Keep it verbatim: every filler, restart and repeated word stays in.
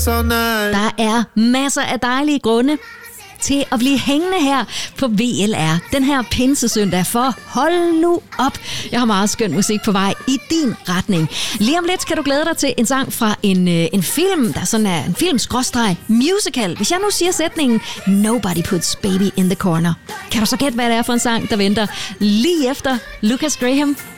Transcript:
Der er masser af dejlige grunde til at blive hængende her på V L R den her pinsesøndag, for hold nu op. Jeg har meget skøn musik på vej i din retning. Lige om lidt kan du glæde dig til en sang fra en, øh, en film, der sådan er en film-skråstreg musical. Hvis jeg nu siger sætningen Nobody puts baby in the corner, kan du så gætte, hvad det er for en sang, der venter lige efter Lucas Graham